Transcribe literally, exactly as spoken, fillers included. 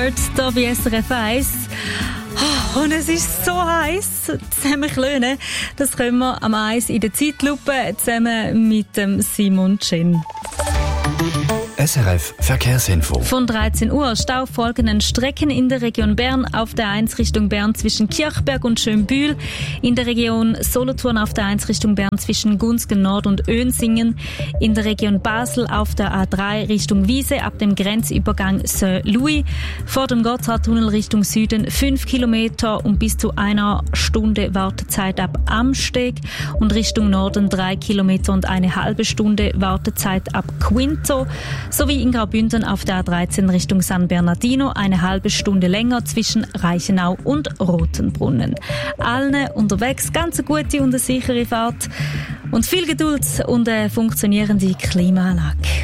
Heart, hier bei S R F eins. Oh, und es ist so heiß. Zusammen klönen, das können wir am Eis in der Zeitlupe zusammen mit dem Simon Chin. S R F Verkehrsinfo. Von dreizehn Uhr Stau folgenden Strecken in der Region Bern auf der eins Richtung Bern zwischen Kirchberg und Schönbühl, in der Region Solothurn auf der eins Richtung Bern zwischen Gunzgen Nord und Önsingen, in der Region Basel auf der A drei Richtung Wiese ab dem Grenzübergang Saint-Louis, vor dem Gotthardtunnel Richtung Süden fünf Kilometer und bis zu einer Stunde Wartezeit ab Amsteg und Richtung Norden drei Kilometer und eine halbe Stunde Wartezeit ab Quinto, sowie in Graubünden auf der A dreizehn Richtung San Bernardino eine halbe Stunde länger zwischen Reichenau und Rotenbrunnen. Allen unterwegs ganz eine gute und eine sichere Fahrt und viel Geduld und eine funktionierende Klimaanlage.